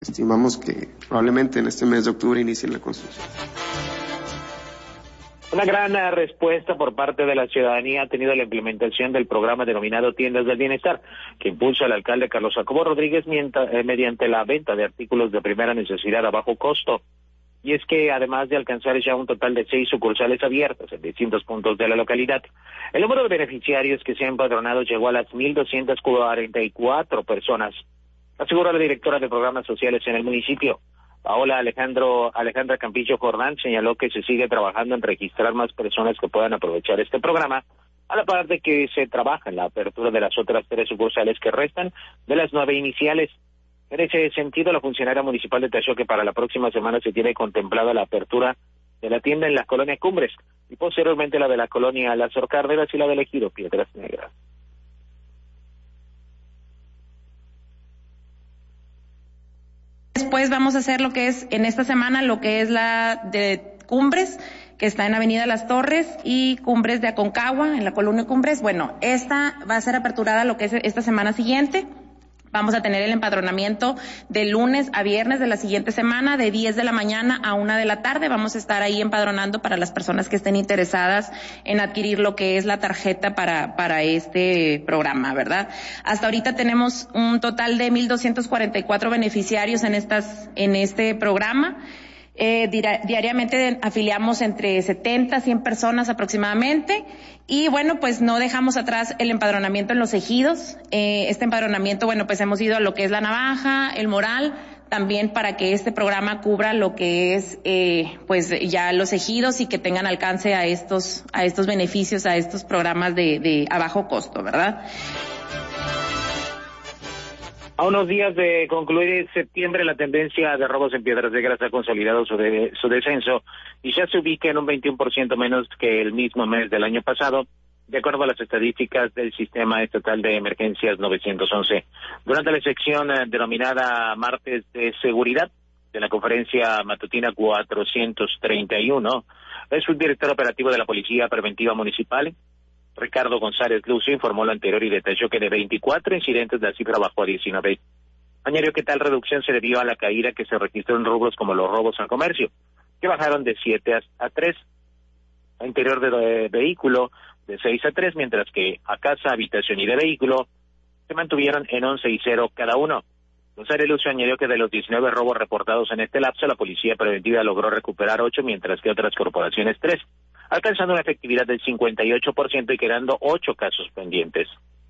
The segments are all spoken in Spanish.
Estimamos que probablemente en este mes de octubre inicien la construcción. Una gran respuesta por parte de la ciudadanía ha tenido la implementación del programa denominado Tiendas del Bienestar, que impulsa el alcalde Carlos Jacobo Rodríguez mediante la venta de artículos de primera necesidad a bajo costo. Y es que además de alcanzar ya un total de 6 sucursales abiertas en distintos puntos de la localidad, el número de beneficiarios que se han empadronado llegó a las 1,244 personas, asegura la directora de programas sociales en el municipio. Paola Alejandra Campillo Jordán señaló que se sigue trabajando en registrar más personas que puedan aprovechar este programa, a la par de que se trabaja en la apertura de las otras 3 sucursales que restan de las 9 iniciales. En ese sentido, la funcionaria municipal detalló que para la próxima semana se tiene contemplada la apertura de la tienda en la colonia Cumbres y posteriormente la de la colonia Lázaro Cárdenas y la del ejido Piedras Negras. Después vamos a hacer lo que es, en esta semana, lo que es la de Cumbres, que está en Avenida Las Torres, y Cumbres de Aconcagua, en la colonia Cumbres. Bueno, esta va a ser aperturada lo que es esta semana siguiente. Vamos a tener el empadronamiento de lunes a viernes de la siguiente semana, de 10 de la mañana a 1 de la tarde. Vamos a estar ahí empadronando para las personas que estén interesadas en adquirir lo que es la tarjeta para este programa, ¿verdad? Hasta ahorita tenemos un total de 1,244 beneficiarios en este programa. Diariamente afiliamos entre 70 a 100 personas aproximadamente, y bueno, pues no dejamos atrás el empadronamiento en los ejidos. Este empadronamiento, bueno, pues hemos ido a lo que es La Navaja, El Moral, también para que este programa cubra lo que es pues ya los ejidos y que tengan alcance a estos beneficios, a estos programas de a bajo costo, ¿verdad? A unos días de concluir septiembre, la tendencia de robos en Piedras Negras ha consolidado su descenso y ya se ubica en un 21% menos que el mismo mes del año pasado, de acuerdo a las estadísticas del Sistema Estatal de Emergencias 911. Durante la sección denominada Martes de Seguridad de la conferencia matutina 431, el subdirector operativo de la Policía Preventiva Municipal, Ricardo González Lucio, informó lo anterior y detalló que de 24 incidentes la cifra bajó a 19. Añadió que tal reducción se debió a la caída que se registró en rubros como los robos al comercio, que bajaron de 7 a 3, a interior de vehículo de 6 a 3, mientras que a casa, habitación y de vehículo se mantuvieron en 11 y 0 cada uno. González Lucio añadió que de los 19 robos reportados en este lapso, la Policía Preventiva logró recuperar 8, mientras que otras corporaciones 3. Alcanzando una efectividad del 58% y quedando 8 casos pendientes.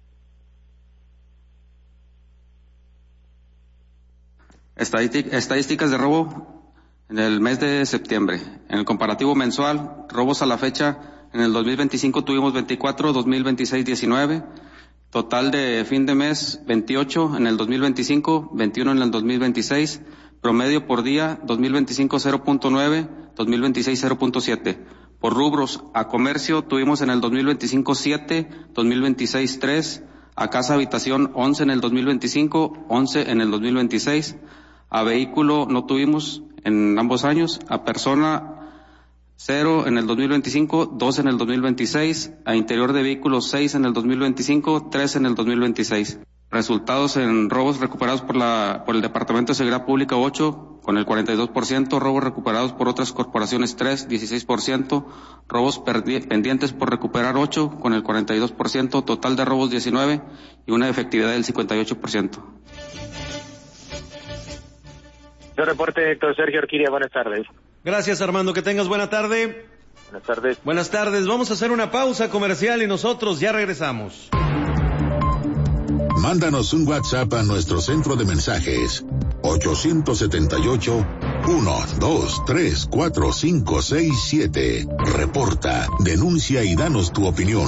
Estadísticas de robo en el mes de septiembre. En el comparativo mensual, robos a la fecha, en el 2025 tuvimos 24, 2026 19, total de fin de mes 28, en el 2025, 21 en el 2026, promedio por día 2025 0.9, 2026 0.7. Por rubros, a comercio tuvimos en el 2025 7, 2026 3, a casa habitación 11 en el 2025, 11 en el 2026, a vehículo no tuvimos en ambos años, a persona 0 en el 2025, 2 en el 2026, a interior de vehículos 6 en el 2025, 3 en el 2026. Resultados en robos recuperados por el Departamento de Seguridad Pública 8, con el 42%, robos recuperados por otras corporaciones 3, 16%, robos pendientes por recuperar 8, con el 42%, total de robos 19 y una efectividad del 58%. El reporte, Héctor Sergio Orquídea, buenas tardes. Gracias, Armando, que tengas buena tarde. Buenas tardes. Buenas tardes, vamos a hacer una pausa comercial y nosotros ya regresamos. Mándanos un WhatsApp a nuestro centro de mensajes 878-123-4567. Reporta, denuncia y danos tu opinión.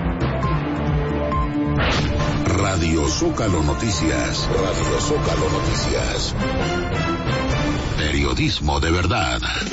Radio Zócalo Noticias. Radio Zócalo Noticias. Periodismo de verdad.